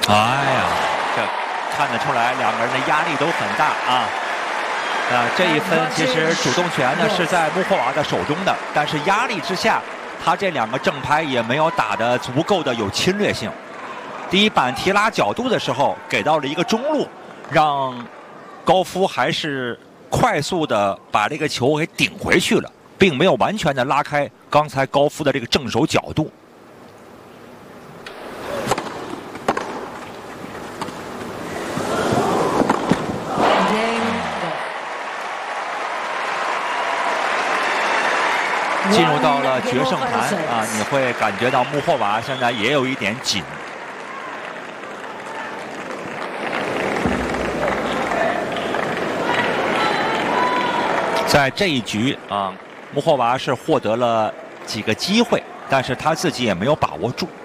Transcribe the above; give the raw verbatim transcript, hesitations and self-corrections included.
哎呀，这看得出来两个人的压力都很大啊。啊，这一分其实主动权呢是在穆霍娃的手中的，但是压力之下，他这两个正拍也没有打得足够的有侵略性。第一板提拉角度的时候给到了一个中路，让高夫还是快速的把这个球给顶回去了，并没有完全的拉开刚才高夫的这个正手角度。进入到了决胜盘啊，你会感觉到穆霍娃现在也有一点紧。在这一局啊，穆霍娃是获得了几个机会，但是他自己也没有把握住。